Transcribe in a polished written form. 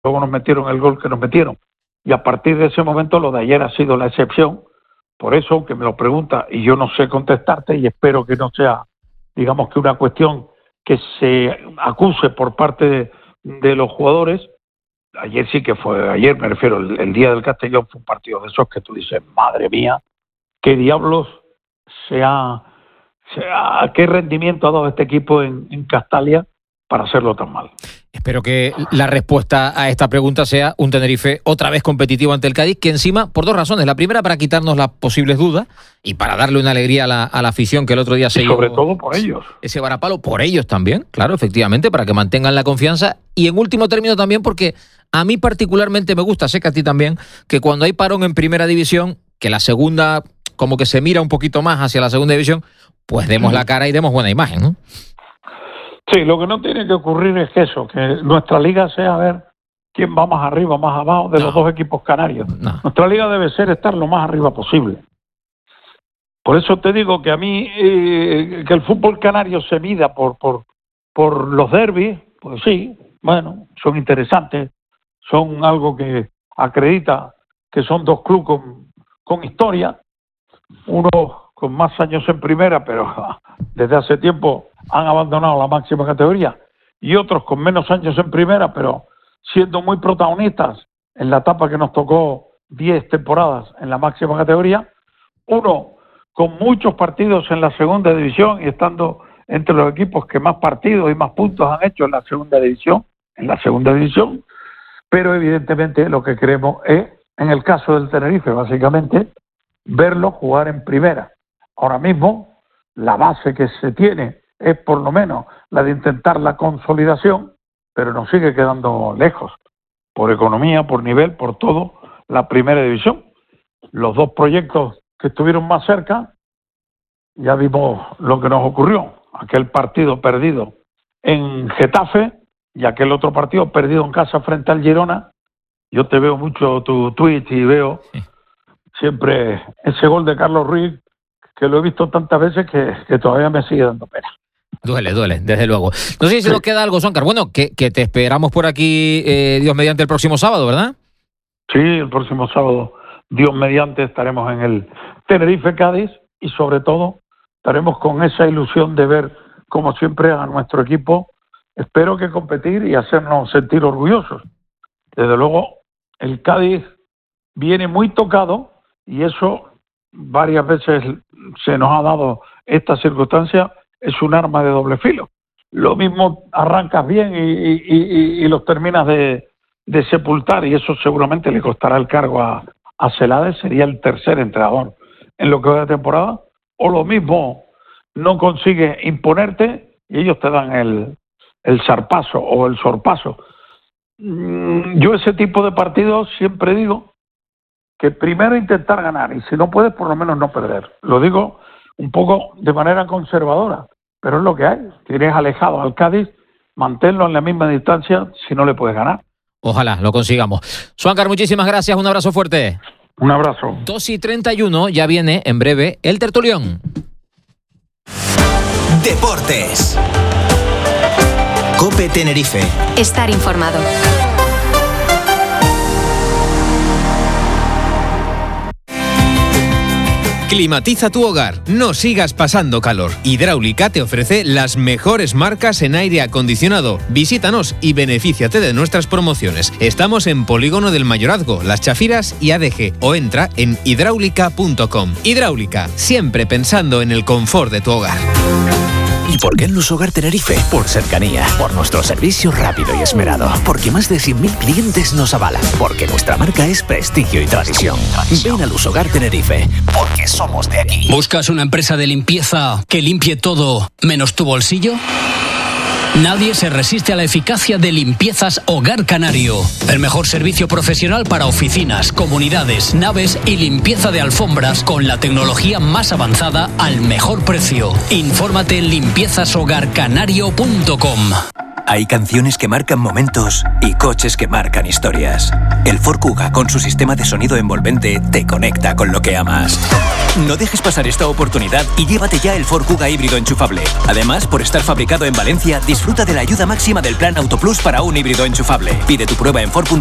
luego nos metieron el gol que nos metieron. Y a partir de ese momento lo de ayer ha sido la excepción. Por eso que me lo pregunta y yo no sé contestarte, y espero que no sea, digamos, que una cuestión que se acuse por parte de los jugadores. Ayer sí que fue, ayer me refiero, el día del Castellón fue un partido de esos que tú dices, madre mía, qué diablos qué rendimiento ha dado este equipo en Castalia para hacerlo tan mal. Espero que la respuesta a esta pregunta sea un Tenerife otra vez competitivo ante el Cádiz, que encima, por dos razones. La primera, para quitarnos las posibles dudas y para darle una alegría a la afición que el otro día se llevó. Sobre todo por ellos. Ese varapalo, por ellos también, claro, efectivamente, para que mantengan la confianza. Y en último término también porque a mí particularmente me gusta, sé que a ti también, que cuando hay parón en primera división, que la segunda como que se mira un poquito más hacia la segunda división, pues demos la cara y demos buena imagen, ¿no? Sí, lo que no tiene que ocurrir es que nuestra liga sea a ver quién va más arriba, más abajo de los dos equipos canarios. No. Nuestra liga debe ser estar lo más arriba posible. Por eso te digo que a mí que el fútbol canario se mida por los derbis, pues sí, bueno, son interesantes, son algo que acredita que son dos clubes con historia, uno con más años en primera, pero desde hace tiempo han abandonado la máxima categoría, y otros con menos años en primera, pero siendo muy protagonistas en la etapa que nos tocó 10 temporadas en la máxima categoría, uno con muchos partidos en la segunda división y estando entre los equipos que más partidos y más puntos han hecho en la segunda división, pero evidentemente lo que queremos es, en el caso del Tenerife, básicamente, verlo jugar en primera. Ahora mismo, la base que se tiene es por lo menos la de intentar la consolidación, pero nos sigue quedando lejos, por economía, por nivel, por todo, la primera división. Los dos proyectos que estuvieron más cerca, ya vimos lo que nos ocurrió, aquel partido perdido en Getafe y aquel otro partido perdido en casa frente al Girona. Yo te veo mucho tu tweet y veo siempre ese gol de Carlos Ruiz, que lo he visto tantas veces que todavía me sigue dando pena. Duele, desde luego. No sé si nos queda algo, Suancar. Bueno, que te esperamos por aquí, Dios mediante, el próximo sábado, ¿verdad? Sí, el próximo sábado, Dios mediante, estaremos en el Tenerife Cádiz y sobre todo estaremos con esa ilusión de ver, como siempre, a nuestro equipo. Espero que competir y hacernos sentir orgullosos. Desde luego, el Cádiz viene muy tocado y eso varias veces se nos ha dado esta circunstancia, es un arma de doble filo. Lo mismo arrancas bien y los terminas de sepultar, y eso seguramente le costará el cargo a Celades, sería el tercer entrenador en lo que va de temporada, o lo mismo no consigue imponerte y ellos te dan el zarpazo o el sorpaso. Yo ese tipo de partidos siempre digo que primero intentar ganar, y si no puedes, por lo menos no perder. Lo digo un poco de manera conservadora, pero es lo que hay. Tienes alejado al Cádiz, manténlo en la misma distancia si no le puedes ganar. Ojalá lo consigamos. Suancar, muchísimas gracias, un abrazo fuerte. Un abrazo. 2:31, ya viene en breve el tertulión. Deportes. COPE Tenerife. Estar informado. Climatiza tu hogar, no sigas pasando calor. Hidráulica te ofrece las mejores marcas en aire acondicionado. Visítanos y benefíciate de nuestras promociones. Estamos en Polígono del Mayorazgo, Las Chafiras y ADG, o entra en hidráulica.com. Hidráulica, siempre pensando en el confort de tu hogar. ¿Y por qué en Lusogar Tenerife? Por cercanía, por nuestro servicio rápido y esmerado, porque más de 100.000 clientes nos avalan, porque nuestra marca es prestigio y tradición. Ven a Lusogar Tenerife, porque somos de aquí. ¿Buscas una empresa de limpieza que limpie todo menos tu bolsillo? Nadie se resiste a la eficacia de Limpiezas Hogar Canario. El mejor servicio profesional para oficinas, comunidades, naves y limpieza de alfombras con la tecnología más avanzada al mejor precio. Infórmate en limpiezashogarcanario.com. Hay canciones que marcan momentos y coches que marcan historias. El Ford Kuga, con su sistema de sonido envolvente, te conecta con lo que amas. No dejes pasar esta oportunidad y llévate ya el Ford Kuga híbrido enchufable. Además, por estar fabricado en Valencia, disfruta de la ayuda máxima del plan Autoplus para un híbrido enchufable. Pide tu prueba en Ford.com.